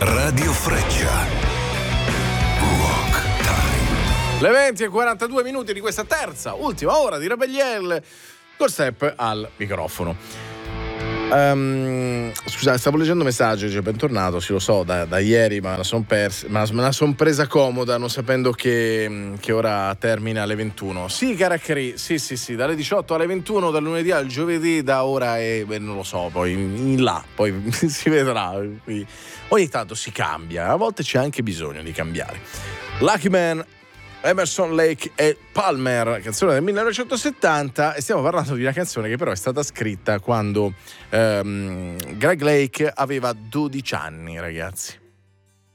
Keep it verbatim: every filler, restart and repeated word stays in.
Radio Freccia. Rock Time. Le venti e quarantadue minuti di questa terza, ultima ora di Rebelliel col Step al microfono. Um, scusate, stavo leggendo messaggi, cioè, bentornato, sì lo so, da, da ieri, ma me la sono persa, ma me la son presa comoda, non sapendo che, che ora termina alle ventuno. Sì, Caracri, sì, sì, sì, dalle diciotto alle ventuno, dal lunedì al giovedì, da ora e beh, non lo so, poi in, in là, poi si vedrà. Qui. Ogni tanto si cambia, a volte c'è anche bisogno di cambiare. Lucky Man, Emerson, Lake e Palmer, canzone del millenovecentosettanta, e stiamo parlando di una canzone che però è stata scritta quando ehm, Greg Lake aveva dodici anni, ragazzi.